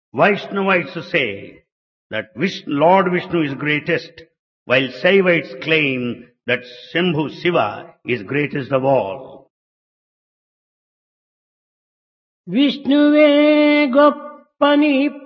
Vaishnavites say that Lord Vishnu is greatest, while Saivites claim that Shambhu Shiva is greatest of all. విష్ణువే గొప్పని